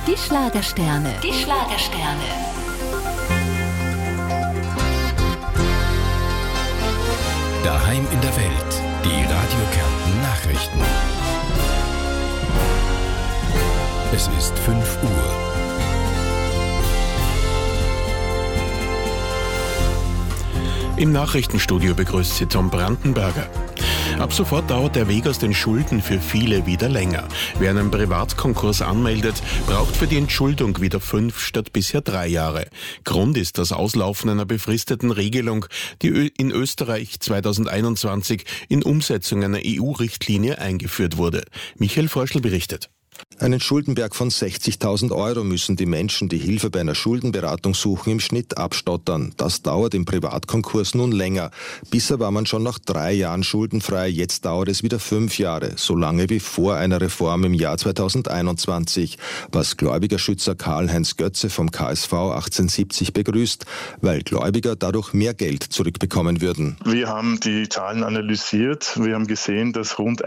Die Schlagersterne. Die Schlagersterne. Daheim in der Welt. Die Radio Kärnten Nachrichten. Es ist 5 Uhr. Im Nachrichtenstudio begrüßt Sie Tom Brandenberger. Ab sofort dauert der Weg aus den Schulden für viele wieder länger. Wer einen Privatkonkurs anmeldet, braucht für die Entschuldung wieder 5 statt bisher 3 Jahre. Grund ist das Auslaufen einer befristeten Regelung, die in Österreich 2021 in Umsetzung einer EU-Richtlinie eingeführt wurde. Michael Forschl berichtet. Einen Schuldenberg von 60.000 Euro müssen die Menschen, die Hilfe bei einer Schuldenberatung suchen, im Schnitt abstottern. Das dauert im Privatkonkurs nun länger. Bisher war man schon nach 3 Jahren schuldenfrei, jetzt dauert es wieder 5 Jahre, so lange wie vor einer Reform im Jahr 2021, was Gläubigerschützer Karl-Heinz Götze vom KSV 1870 begrüßt, weil Gläubiger dadurch mehr Geld zurückbekommen würden. Wir haben die Zahlen analysiert. Wir haben gesehen, dass rund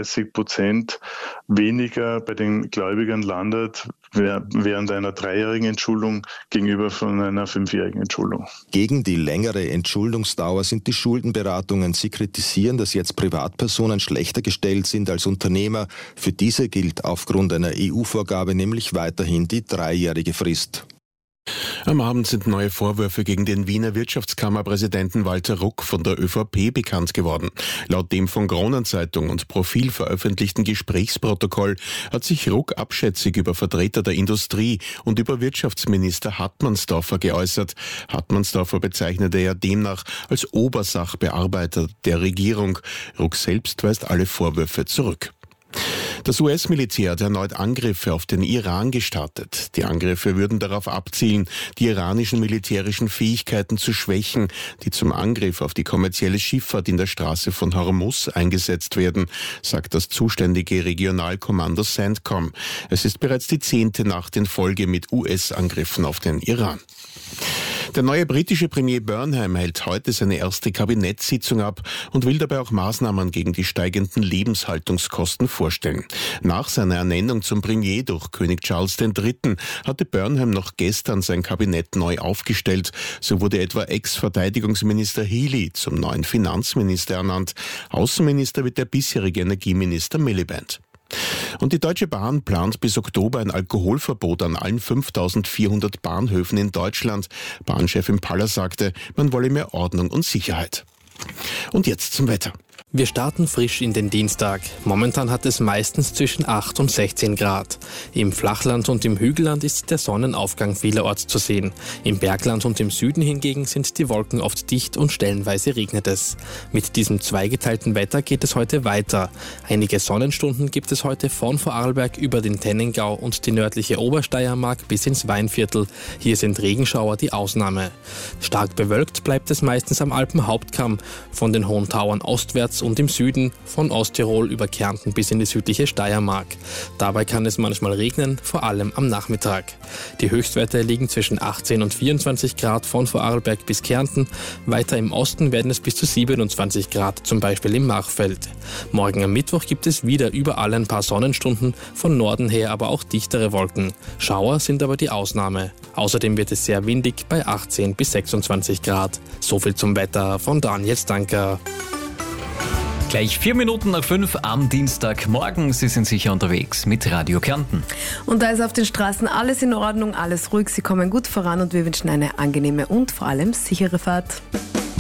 31% weniger bei den Gläubigern landet während einer 3-jährigen Entschuldung gegenüber von einer 5-jährigen Entschuldung. Gegen die längere Entschuldungsdauer sind die Schuldenberatungen. Sie kritisieren, dass jetzt Privatpersonen schlechter gestellt sind als Unternehmer. Für diese gilt aufgrund einer EU-Vorgabe nämlich weiterhin die 3-jährige Frist. Am Abend sind neue Vorwürfe gegen den Wiener Wirtschaftskammerpräsidenten Walter Ruck von der ÖVP bekannt geworden. Laut dem von Kronenzeitung und Profil veröffentlichten Gesprächsprotokoll hat sich Ruck abschätzig über Vertreter der Industrie und über Wirtschaftsminister Hartmannsdorfer geäußert. Hartmannsdorfer bezeichnete er demnach als Obersachbearbeiter der Regierung. Ruck selbst weist alle Vorwürfe zurück. Das US-Militär hat erneut Angriffe auf den Iran gestartet. Die Angriffe würden darauf abzielen, die iranischen militärischen Fähigkeiten zu schwächen, die zum Angriff auf die kommerzielle Schifffahrt in der Straße von Hormuz eingesetzt werden, sagt das zuständige Regionalkommando CENTCOM. Es ist bereits die 10. Nacht in Folge mit US-Angriffen auf den Iran. Der neue britische Premier Burnham hält heute seine erste Kabinettssitzung ab und will dabei auch Maßnahmen gegen die steigenden Lebenshaltungskosten vorstellen. Nach seiner Ernennung zum Premier durch König Charles III. Hatte Burnham noch gestern sein Kabinett neu aufgestellt. So wurde etwa Ex-Verteidigungsminister Healey zum neuen Finanzminister ernannt. Außenminister wird der bisherige Energieminister Miliband. Und die Deutsche Bahn plant bis Oktober ein Alkoholverbot an allen 5.400 Bahnhöfen in Deutschland. Bahnchefin Paller sagte, man wolle mehr Ordnung und Sicherheit. Und jetzt zum Wetter. Wir starten frisch in den Dienstag. Momentan hat es meistens zwischen 8 und 16 Grad. Im Flachland und im Hügelland ist der Sonnenaufgang vielerorts zu sehen. Im Bergland und im Süden hingegen sind die Wolken oft dicht und stellenweise regnet es. Mit diesem zweigeteilten Wetter geht es heute weiter. Einige Sonnenstunden gibt es heute von Vorarlberg über den Tennengau und die nördliche Obersteiermark bis ins Weinviertel. Hier sind Regenschauer die Ausnahme. Stark bewölkt bleibt es meistens am Alpenhauptkamm, von den Hohen Tauern ostwärts und im Süden, von Osttirol über Kärnten bis in die südliche Steiermark. Dabei kann es manchmal regnen, vor allem am Nachmittag. Die Höchstwerte liegen zwischen 18 und 24 Grad von Vorarlberg bis Kärnten. Weiter im Osten werden es bis zu 27 Grad, zum Beispiel im Machfeld. Morgen am Mittwoch gibt es wieder überall ein paar Sonnenstunden, von Norden her aber auch dichtere Wolken. Schauer sind aber die Ausnahme. Außerdem wird es sehr windig bei 18 bis 26 Grad. Soviel zum Wetter von Daniel Stanker. Gleich 4 Minuten nach 5 am Dienstagmorgen. Sie sind sicher unterwegs mit Radio Kärnten. Und da ist auf den Straßen alles in Ordnung, alles ruhig. Sie kommen gut voran und wir wünschen eine angenehme und vor allem sichere Fahrt.